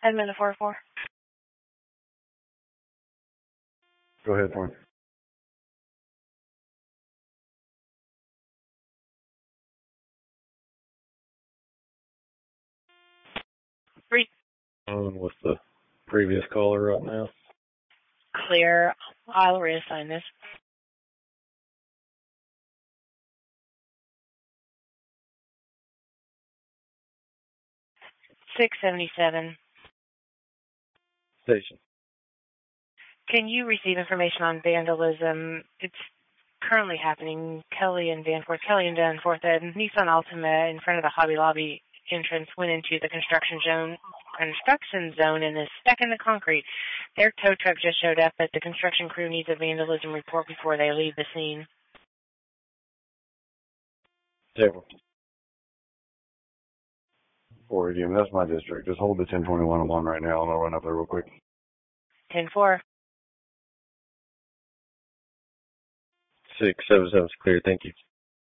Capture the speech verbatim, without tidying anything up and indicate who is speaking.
Speaker 1: Edmund to four four.
Speaker 2: Go ahead, Thorne.
Speaker 1: Three.
Speaker 2: Um, what's the previous caller right now?
Speaker 1: Clear. I'll reassign this. six seventy-seven.
Speaker 2: Station.
Speaker 1: Can you receive information on vandalism? It's currently happening. Kelly and Danforth. Kelly and Danforth, a Nissan Altima in front of the Hobby Lobby entrance went into the construction zone construction zone and is stuck in the concrete. Their tow truck just showed up, but the construction crew needs a vandalism report before they leave the scene.
Speaker 2: Table. four A D M, that's my district. Just hold the ten twenty-one one right now, and I'll run up there real quick.
Speaker 1: ten four.
Speaker 2: six seven seven's clear, thank you.